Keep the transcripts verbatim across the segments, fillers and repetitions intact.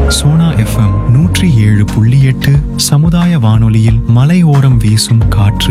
Sona FM நூற்றி ஏழு புள்ளி எட்டு சமுதாய வானொலியில் மலையோரம் வீசும் காற்று.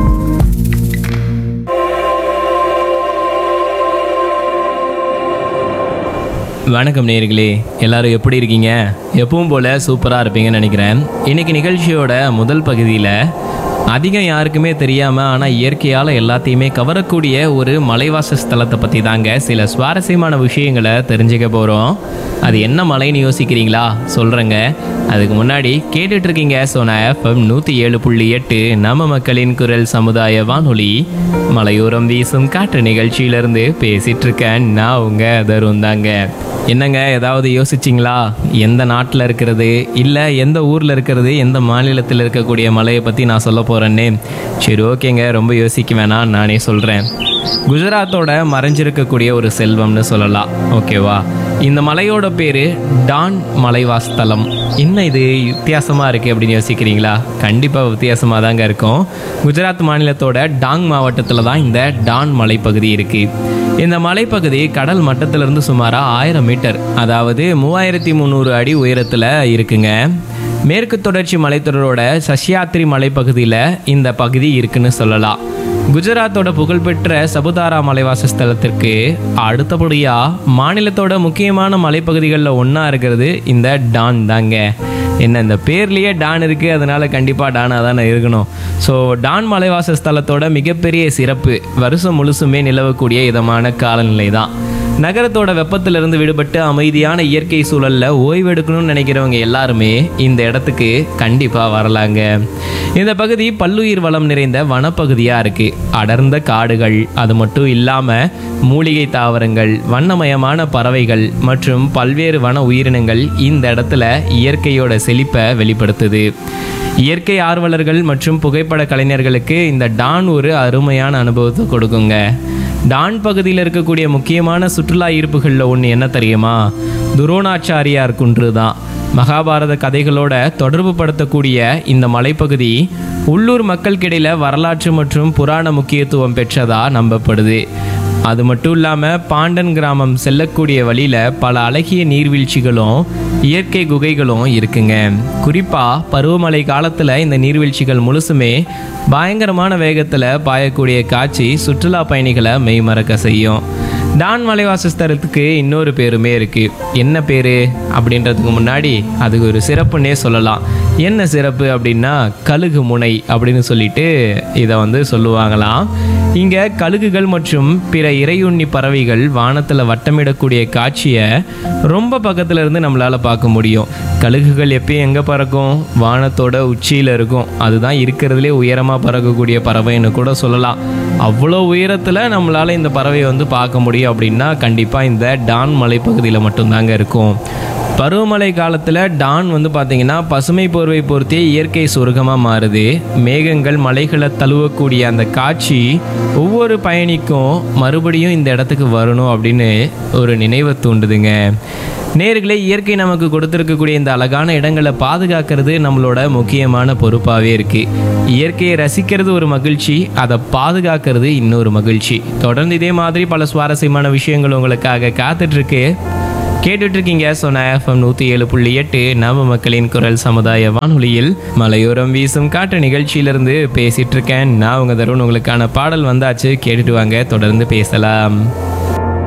வணக்கம் நேயர்களே, எல்லாரும் எப்படி இருக்கீங்க? எப்பவும் போல் சூப்பராக இருப்பீங்கன்னு நினைக்கிறேன். இன்றைக்கி நிகழ்ச்சியோட முதல் பகுதியில் அதிகம் யாருக்குமே தெரியாமல் ஆனால் இயற்கையால் எல்லாத்தையுமே கவரக்கூடிய ஒரு மலைவாச ஸ்தலத்தை பற்றி தாங்க சில சுவாரஸ்யமான விஷயங்களை தெரிஞ்சுக்க போகிறோம். அது என்ன மலைன்னு யோசிக்கிறீங்களா? சொல்கிறேங்க. அதுக்கு முன்னாடி கேட்டுட்ருக்கீங்க சோனா எஃப்எம் நூற்றி ஏழு புள்ளி எட்டு நம்ம மக்களின் குரல் சமுதாய வானொலி மலையோரம் வீசும் காற்று நிகழ்ச்சியிலேருந்து பேசிகிட்ருக்கேன். நான் உங்கள் தருண் தாங்க. என்னங்க, ஏதாவது யோசிச்சிங்களா? எந்த நாட்டில் இருக்கிறது, இல்லை எந்த ஊரில் இருக்கிறது, எந்த மாநிலத்தில் இருக்கக்கூடிய மலையை பற்றி நான் சொல்ல போகிறேன்னே. சரி, ஓகேங்க, ரொம்ப யோசிக்க வேணாம், நானே சொல்கிறேன். குஜராத்தோட மறைஞ்சிருக்கக்கூடிய ஒரு செல்வம்னு சொல்லலாம், ஓகேவா? இந்த மலையோட பேர் டான் மலைவாஸ்தலம். என்ன இது வித்தியாசமாக இருக்குது அப்படின்னு யோசிக்கிறீங்களா? கண்டிப்பாக வித்தியாசமாக தாங்க இருக்கும். குஜராத் மாநிலத்தோட டாங் மாவட்டத்தில் தான் இந்த டான் மலைப்பகுதி இருக்குது. இந்த மலைப்பகுதி கடல் மட்டத்திலிருந்து சுமாராக ஆயிரம் மீட்டர், அதாவது மூவாயிரத்தி முந்நூறு அடி உயரத்தில் இருக்குங்க. மேற்கு தொடர்ச்சி மலைத்தொடரோட சஷ்யாத்ரி மலைப்பகுதியில் இந்த பகுதி இருக்குன்னு சொல்லலாம். குஜராத்தோட புகழ்பெற்ற சபுதாரா மலைவாச ஸ்தலத்திற்கு அடுத்தபடியாக மாநிலத்தோட முக்கியமான மலைப்பகுதிகளில் ஒன்றா இருக்கிறது இந்த டான் தாங்க. என்ன, இந்த பேர்லேயே டான் இருக்குது, அதனால் கண்டிப்பாக டானாக தானே இருக்கணும். ஸோ டான் மலைவாச ஸ்தலத்தோட மிகப்பெரிய சிறப்பு வருஷம் முழுசுமே நிலவக்கூடிய இதமான காலநிலை தான். நகரத்தோட வெப்பத்திலிருந்து விடுபட்டு அமைதியான இயற்கை சூழலில் ஓய்வெடுக்கணும்னு நினைக்கிறவங்க எல்லாருமே இந்த இடத்துக்கு கண்டிப்பாக வரலாங்க. இந்த பகுதி பல்லுயிர் வளம் நிறைந்த வனப்பகுதியாக இருக்குது. அடர்ந்த காடுகள், அது மட்டும் இல்லாமல் மூலிகை தாவரங்கள், வண்ணமயமான பறவைகள் மற்றும் பல்வேறு வன உயிரினங்கள் இந்த இடத்துல இயற்கையோட செழிப்பை வெளிப்படுத்துது. இயற்கை ஆர்வலர்கள் மற்றும் புகைப்பட கலைஞர்களுக்கு இந்த டான் ஒரு அருமையான அனுபவத்தை கொடுக்குங்க. டான் பகுதியில் இருக்கக்கூடிய முக்கியமான சுற்றுலா ஈர்ப்புகளில் ஒன்று என்ன தெரியுமா? துரோணாச்சாரியார் குன்று தான். மகாபாரத கதைகளோட தொடர்பு படுத்தக்கூடிய இந்த மலைப்பகுதி உள்ளூர் மக்களுக்கிடையில் வரலாற்று மற்றும் புராண முக்கியத்துவம் பெற்றதாக நம்பப்படுது. அது மட்டும் இல்லாமல் பாண்டன் கிராமம் செல்லக்கூடிய வழியில் பல அழகிய நீர்வீழ்ச்சிகளும் இயற்கை குகைகளும் இருக்குங்க. குறிப்பாக பருவமழை காலத்தில் இந்த நீர்வீழ்ச்சிகள் முழுசுமே பயங்கரமான வேகத்தில் பாயக்கூடிய காட்சி சுற்றுலா பயணிகளை மெய்மறக்க செய்யும். டான் மலைவாசஸ்தலத்துக்கு இன்னொரு பேருமே இருக்குது. என்ன பேர் அப்படின்றதுக்கு முன்னாடி அதுக்கு ஒரு சிறப்புன்னே சொல்லலாம். என்ன சிறப்பு அப்படின்னா கழுகு முனை அப்படின்னு சொல்லிட்டு இதை வந்து சொல்லுவாங்களாம். இங்கே கழுகுகள் மற்றும் பிற இறையுண்ணி பறவைகள் வானத்தில் வட்டமிடக்கூடிய காட்சியை ரொம்ப பக்கத்தில் இருந்து நம்மளால் பார்க்க முடியும். கழுகுகள் எப்பயும் எங்கே பறக்கும்? வானத்தோட உச்சியில் இருக்கும். அதுதான் இருக்கிறதுலே உயரமாக பறக்கக்கூடிய பறவைன்னு கூட சொல்லலாம். அவ்வளோ உயரத்தில் நம்மளால் இந்த பறவையை வந்து பார்க்க முடியும் அப்படின்னா கண்டிப்பாக இந்த டான் மலைப்பகுதியில் மட்டும்தாங்க இருக்கும். பருவமழை காலத்தில் டான் வந்து பார்த்திங்கன்னா பசுமை போர்வை பொறுத்தே இயற்கை சொர்க்கமாக மாறுது. மேகங்கள் மலைகளை தழுவக்கூடிய அந்த காட்சி ஒவ்வொரு பயணிக்கும் மறுபடியும் இந்த இடத்துக்கு வரணும் அப்படின்னு ஒரு நினைவை தூண்டுதுங்க. நேர்களே, இயற்கை நமக்கு கொடுத்துருக்கக்கூடிய இந்த அழகான இடங்களை பாதுகாக்கிறது நம்மளோட முக்கியமான பொறுப்பாகவே இருக்குது. இயற்கையை ரசிக்கிறது ஒரு மகிழ்ச்சி, அதை பாதுகாக்கிறது இன்னொரு மகிழ்ச்சி. தொடர்ந்து இதே மாதிரி பல சுவாரஸ்யமான விஷயங்கள் உங்களுக்காக காத்துட்ருக்கு. கேட்டுட்ருக்கீங்க சோனா எஃப்எம் நூற்றி ஏழு புள்ளி எட்டு நம்ம மக்களின் குரல் சமுதாய வானொலியில் மலையோரம் வீசும் காற்று நிகழ்ச்சியிலிருந்து பேசிகிட்ருக்கேன். நான் உங்கள் தருண். உங்களுக்கான பாடல் வந்தாச்சு, கேட்டுட்டு வாங்க, தொடர்ந்து பேசலாம்.